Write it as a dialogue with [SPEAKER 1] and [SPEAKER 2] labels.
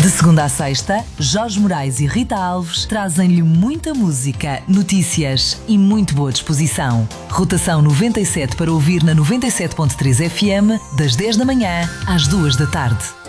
[SPEAKER 1] De segunda à sexta, Jorge Moraes e Rita Alves trazem-lhe muita música, notícias e muito boa disposição. Rotação 97 para ouvir na 97.3 FM, das 10 da manhã às 2 da tarde.